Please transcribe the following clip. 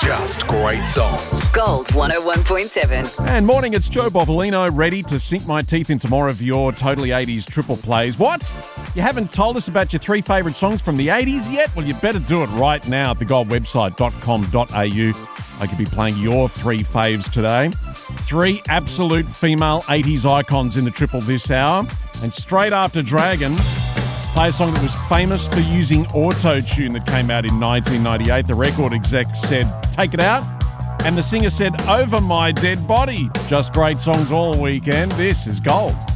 Just great songs. Gold 101.7. And morning, it's Joe Bovolino, ready to sink my teeth into more of your Totally 80s triple plays. What? You haven't told us about your three favourite songs from the 80s yet? Well, you better do it right now at thegoldwebsite.com.au. I could be playing your three faves today. Three absolute female 80s icons in the triple this hour. And straight after Dragon, play a song that was famous for using auto-tune that came out in 1998. The record exec said, take it out. And the singer said, over my dead body. Just great songs all weekend. This is Gold.